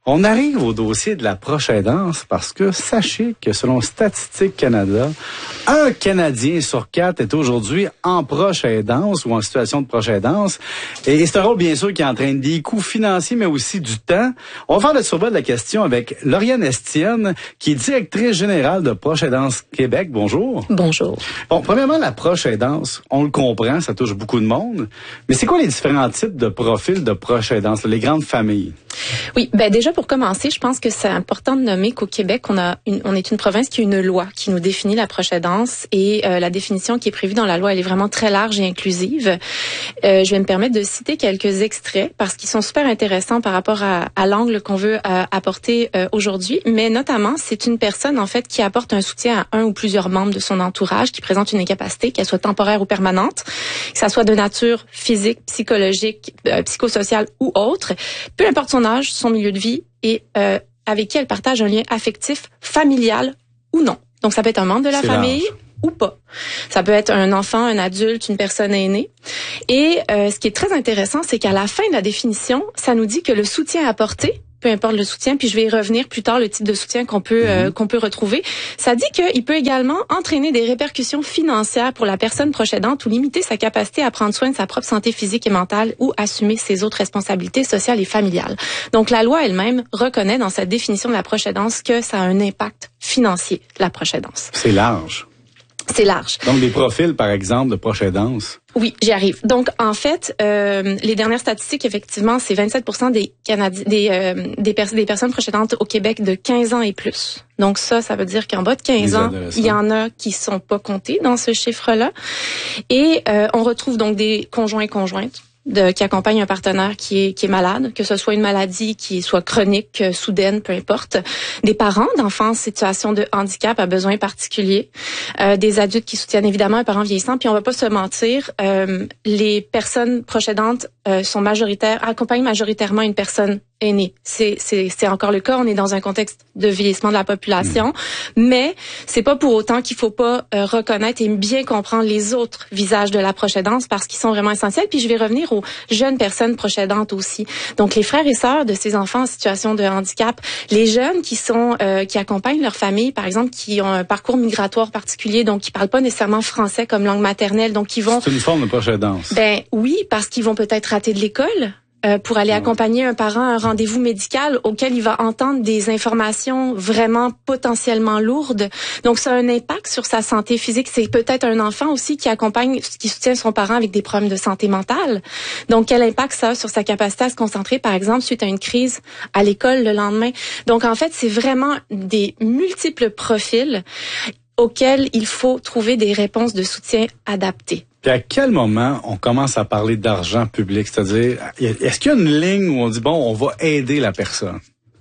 On arrive au dossier de la proche aidance parce que sachez que selon Statistique Canada, un Canadien sur 4 est aujourd'hui en proche aidance ou en situation de proche aidance. Et c'est un rôle, bien sûr, qui entraîne des coûts financiers, mais aussi du temps. On va faire le survol de la question avec Lauriane Estienne, qui est directrice générale de Proche Aidance Québec. Bonjour. Bonjour. Bon, premièrement, la proche aidance, on le comprend, ça touche beaucoup de monde. Mais c'est quoi les différents types de profils de proche aidance, les grandes familles? Oui, déjà pour commencer, je pense que c'est important de nommer qu'au Québec, on est une province qui a une loi qui nous définit la proche aidance et la définition qui est prévue dans la loi, elle est vraiment très large et inclusive. Je vais me permettre de citer quelques extraits parce qu'ils sont super intéressants par rapport à l'angle qu'on veut apporter aujourd'hui, mais notamment, c'est une personne en fait qui apporte un soutien à un ou plusieurs membres de son entourage qui présente une incapacité, qu'elle soit temporaire ou permanente, que ça soit de nature physique, psychologique, psychosociale ou autre, peu importe son âge, son milieu de vie et avec qui elle partage un lien affectif, familial ou non. Donc, ça peut être un membre de la famille ou pas. Ça peut être un enfant, un adulte, une personne aînée. Et ce qui est très intéressant, c'est qu'à la fin de la définition, ça nous dit que le soutien apporté, peu importe le soutien, puis je vais y revenir plus tard, le type de soutien qu'on peut retrouver. Ça dit qu'il peut également entraîner des répercussions financières pour la personne proche aidante ou limiter sa capacité à prendre soin de sa propre santé physique et mentale ou assumer ses autres responsabilités sociales et familiales. Donc, la loi elle-même reconnaît dans sa définition de la proche aidance que ça a un impact financier, la proche aidance. C'est large. C'est large. Donc, des profils, par exemple, de proche aidance. Oui, j'y arrive. Donc, en fait, les dernières statistiques, effectivement, c'est 27% des personnes proches aidantes au Québec de 15 ans et plus. Donc ça veut dire qu'en bas de 15 ans, il y en a qui sont pas comptés dans ce chiffre-là. Et on retrouve donc des conjoints et conjointes qui accompagnent un partenaire qui est malade, que ce soit une maladie qui soit chronique, soudaine, peu importe. Des parents d'enfants en situation de handicap à besoins particuliers. Des adultes qui soutiennent évidemment un parent vieillissant. Puis on va pas se mentir, les personnes proches aidantes accompagnent majoritairement une personne aînée. C'est encore le cas. On est dans un contexte de vieillissement de la population, mais c'est pas pour autant qu'il faut pas reconnaître et bien comprendre les autres visages de la proche aidance parce qu'ils sont vraiment essentiels. Puis je vais revenir aux jeunes personnes proches aidantes aussi. Donc les frères et sœurs de ces enfants en situation de handicap, les jeunes qui accompagnent leur famille, par exemple, qui ont un parcours migratoire particulier, donc qui parlent pas nécessairement français comme langue maternelle, donc qui vont. C'est une forme de proche aidance. Oui, parce qu'ils vont peut-être rater de l'école. Pour aller accompagner un parent à un rendez-vous médical auquel il va entendre des informations vraiment potentiellement lourdes. Donc, ça a un impact sur sa santé physique. C'est peut-être un enfant aussi qui soutient son parent avec des problèmes de santé mentale. Donc, quel impact ça a sur sa capacité à se concentrer, par exemple, suite à une crise à l'école le lendemain. Donc, en fait, c'est vraiment des multiples profils auxquels il faut trouver des réponses de soutien adaptées. Puis à quel moment on commence à parler d'argent public? C'est-à-dire, est-ce qu'il y a une ligne où on dit, bon, on va aider la personne?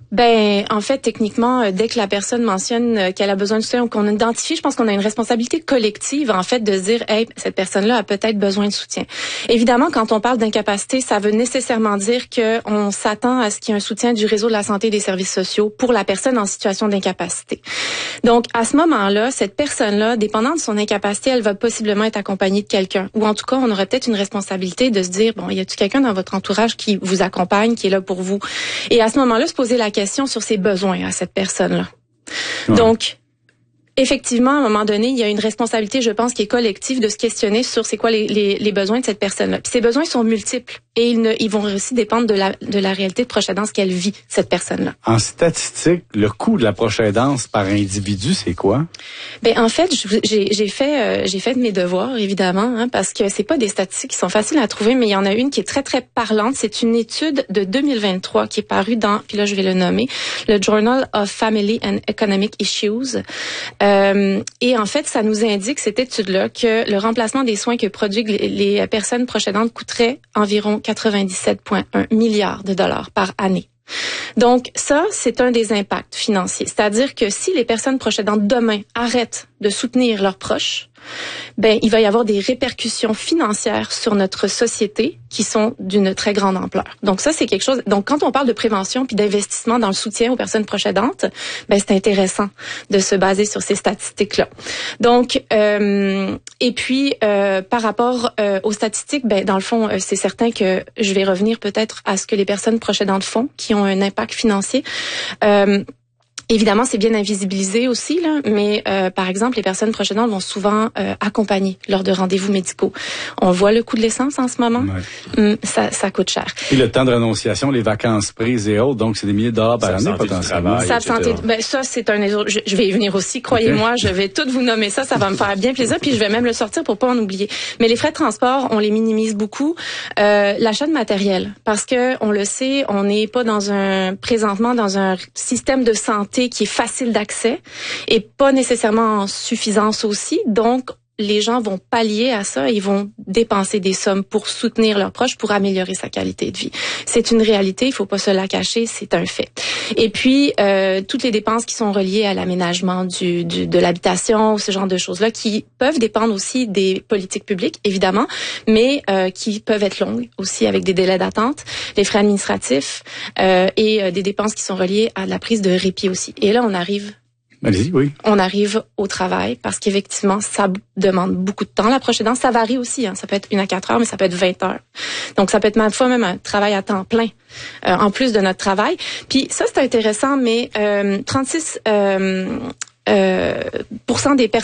En fait, techniquement, dès que la personne mentionne qu'elle a besoin de soutien ou qu'on identifie, je pense qu'on a une responsabilité collective, en fait, de se dire, hey, cette personne-là a peut-être besoin de soutien. Évidemment, quand on parle d'incapacité, ça veut nécessairement dire qu'on s'attend à ce qu'il y ait un soutien du réseau de la santé et des services sociaux pour la personne en situation d'incapacité. Donc, à ce moment-là, cette personne-là, dépendant de son incapacité, elle va possiblement être accompagnée de quelqu'un. Ou en tout cas, on aurait peut-être une responsabilité de se dire, bon, y a-t-il quelqu'un dans votre entourage qui vous accompagne, qui est là pour vous? Et à ce moment-là, se poser la question sur ses besoins à cette personne-là. Ouais. Donc, effectivement, à un moment donné, il y a une responsabilité, je pense, qui est collective de se questionner sur c'est quoi les besoins de cette personne-là. Puis ces besoins sont multiples et ils vont aussi dépendre de la réalité de proche aidance qu'elle vit, cette personne-là. En statistique, le coût de la proche aidance par individu, c'est quoi? En fait, j'ai fait de mes devoirs, évidemment, parce que c'est pas des statistiques qui sont faciles à trouver, mais il y en a une qui est très, très parlante. C'est une étude de 2023 qui est parue puis là, je vais le nommer, le Journal of Family and Economic Issues. Et en fait, ça nous indique, cette étude-là, que le remplacement des soins que produisent les personnes proches aidantes coûterait environ 97,1 milliards de dollars par année. Donc ça, c'est un des impacts financiers. C'est-à-dire que si les personnes proches aidantes demain arrêtent de soutenir leurs proches, ben il va y avoir des répercussions financières sur notre société qui sont d'une très grande ampleur. Donc ça, c'est quelque chose. Donc quand on parle de prévention puis d'investissement dans le soutien aux personnes proches aidantes, ben c'est intéressant de se baser sur ces statistiques-là. Donc et puis par rapport aux statistiques, ben dans le fond, c'est certain que je vais revenir peut-être à ce que les personnes proches aidantes font, qui ont un impact financier. Évidemment, c'est bien invisibilisé aussi, là, mais par exemple, les personnes proches aidantes vont souvent accompagner lors de rendez-vous médicaux. On voit le coût de l'essence en ce moment. Ouais. Ça coûte cher. Et le temps de renonciation, les vacances prises et autres, donc c'est des milliers de dollars par année potentiellement. Ça, c'est un autres. Je vais y venir aussi, croyez-moi, je vais tout vous nommer ça va me faire bien plaisir, puis je vais même le sortir pour pas en oublier. Mais les frais de transport, on les minimise beaucoup. L'achat de matériel, parce que on le sait, on n'est pas présentement dans un système de santé qui est facile d'accès et pas nécessairement en suffisance aussi. Donc, les gens vont pallier à ça, ils vont dépenser des sommes pour soutenir leurs proches, pour améliorer sa qualité de vie. C'est une réalité, il faut pas se la cacher, c'est un fait. Et puis, toutes les dépenses qui sont reliées à l'aménagement de l'habitation, ce genre de choses-là, qui peuvent dépendre aussi des politiques publiques, évidemment, mais qui peuvent être longues aussi avec des délais d'attente, les frais administratifs et des dépenses qui sont reliées à la prise de répit aussi. Et là, on arrive au travail parce qu'effectivement, ça demande beaucoup de temps. La proche aidance, ça varie aussi. Ça peut être 1 à 4 heures, mais ça peut être 20 heures. Donc, ça peut être même un travail à temps plein en plus de notre travail. Puis ça, c'est intéressant, mais 36% des personnes